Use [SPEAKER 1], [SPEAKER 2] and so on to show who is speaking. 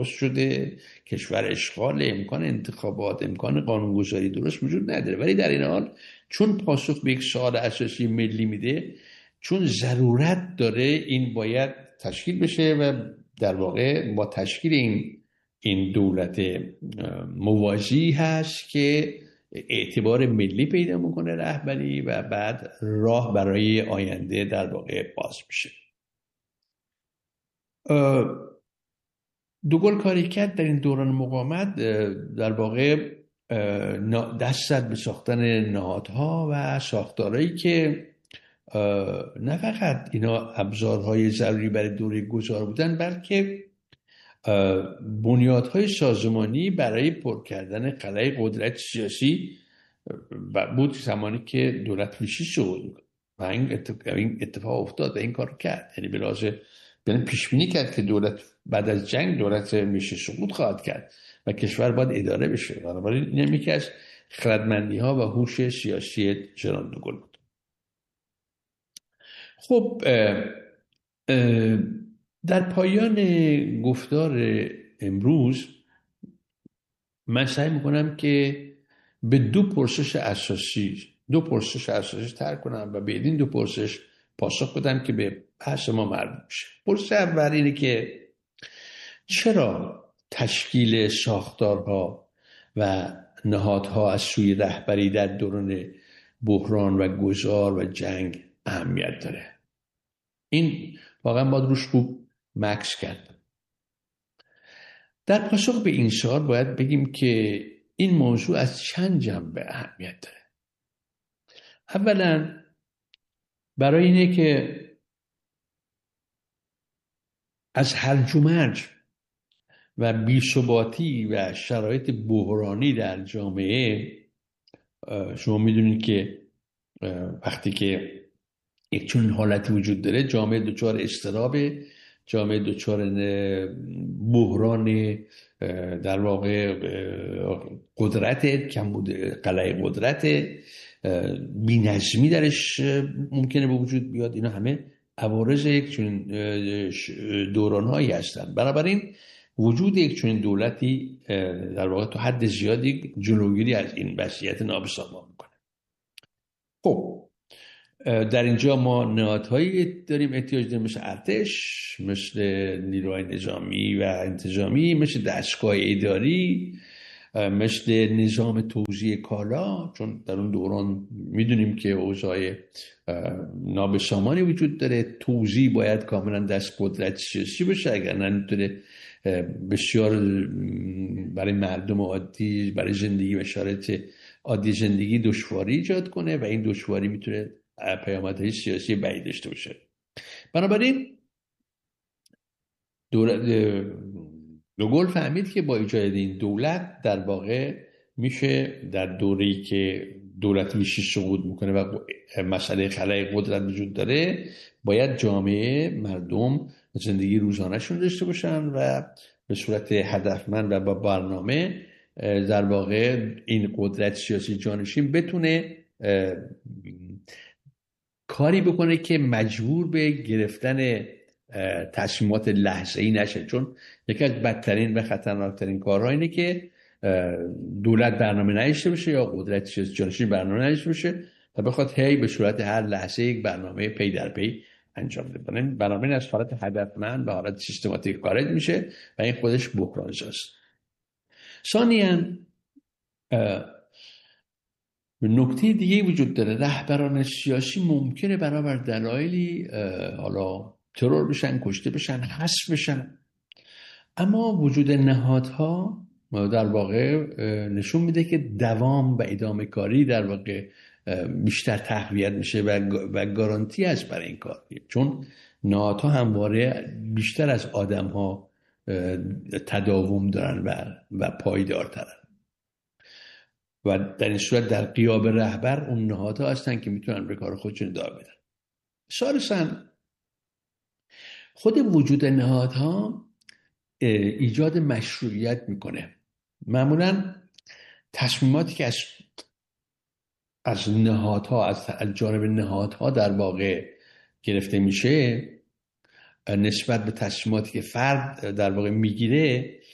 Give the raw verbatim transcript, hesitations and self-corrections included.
[SPEAKER 1] درست شده، کشور اشغال، امکان انتخابات، امکان قانونگذاری درست وجود نداره. ولی در این حال چون پاسخ به یک سوال اساسی ملی میده، چون ضرورت داره، این باید تشکیل بشه و در واقع با تشکیل این این دولت موازی هست که اعتبار ملی پیدا میکنه رهبری و بعد راه برای آینده در واقع باز میشه. دوگل کاری کرد در این دوران مقاومت، در واقع دست زد به ساختن نهادها و ساختارهایی که نه فقط اینا ابزارهای ضروری برای دوره گذار بودن، بلکه بنیادهای سازمانی برای پر کردن قلعه قدرت سیاسی بود زمانی که دولت ویشی سقوط و این اتفاق افتاد و این کار کرد. یعنی به لحاظ یعنی پیش بینی کرد که دولت بعد از جنگ دولت ویشی سقوط خواهد کرد و کشور باید اداره بشه. بنابراین این یکی از خردمندی‌ها و هوش سیاسی ژنرال دوگل بود. خب اه اه در پایان گفتار امروز من سعی میکنم که به دو پرسش اساسی دو پرسش اساسی طرح کنم و به این دو پرسش پاسخ بدم که به بحث ما مربوط میشه. پرسش اول اینه که چرا تشکیل ساختارها و نهادها از سوی رهبری در دوران بحران و گذار و جنگ اهمیت داره؟ این واقعا باید روش خوب مکس کرد. در پاسخ به این سوال باید بگیم که این موضوع از چند جنبه اهمیت داره. اولا برای اینه که از هرج و مرج و بی‌ثباتی و شرایط بحرانی در جامعه، شما میدونید که وقتی که یک چون حالتی وجود داره، جامعه دچار اضطرابه، جامعه دچار بحران در واقع قدرت، کمبود قلعه قدرت، بی‌نظمی درش ممکنه به وجود بیاد. اینا همه عوارض یک چون دوران‌هایی هستند. بنابراین وجود یک چون دولتی در واقع تا حد زیادی جلوگیری از این وضعیت نابسامان میکنه. خب در اینجا ما نهادهایی داریم احتیاج داریم، مثل ارتش، مثل نیروهای نظامی و انتظامی، مثل دستگاه اداری، مثل نظام توزیع کالا، چون در اون دوران میدونیم که اوضاع نابسامانی وجود داره. توزیع باید کاملا دست قدرت سیاسی بشه، اگر نه میتونه بسیار برای مردم عادی، برای زندگی و شرایط عادی زندگی دشواری ایجاد کنه و این دشواری میتونه پیامدهای سیاسی بعید داشته باشه. بنابراین دوگل فهمید که با ایجاد این دولت در واقع میشه در دوره‌ای که دولت ویشی سقوط میکنه و مسئله خلای قدرت وجود داره، باید جامعه، مردم زندگی روزانه‌شون داشته باشن و به صورت هدفمند و با برنامه در واقع این قدرت سیاسی جانشین بتونه کاری بکنه که مجبور به گرفتن تصمیمات لحظه‌ای نشه. چون یکی از بدترین و خطرناکترین کارها اینه که دولت برنامه نداشته باشه یا قدرت سیاسی جانشین برنامه نداشته باشه و بخواد هی به صورت هر لحظه یک برنامه پی در پی انجام بده. برنامه از حالت هدفمند به حالت سیستماتیک خارج میشه و این خودش بحران‌زاست. ثانیاً نکته دیگه وجود داره. رهبران سیاسی ممکنه بنابر دلایلی حالا ترور بشن، کشته بشن، حذف بشن، اما وجود نهادها در واقع نشون میده که دوام و ادامه کاری در واقع بیشتر تقویت میشه و گارانتی هست برای این کار، چون نهادها همواره بیشتر از آدم‌ها تداوم دارن و و پایدارترن و در این صورت در غیاب رهبر اون نهادها هستن که میتونن به کار خودشون ادامه بدن. ثالثاً خود وجود نهادها ایجاد مشروعیت میکنه. معمولاً تصمیماتی که از از نهادها از جانب نهادها در واقع گرفته میشه نسبت به تصمیماتی که فرد در واقع میگیره